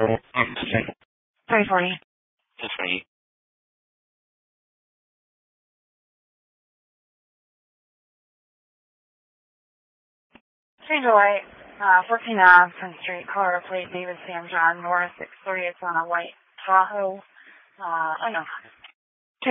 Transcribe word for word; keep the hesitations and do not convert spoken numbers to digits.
three forty. Just me. Change of light, uh, fourteen Ave, Front Street, Colorado Plate, David Sam John, North six thirty. It's on a white Tahoe. Uh, I know.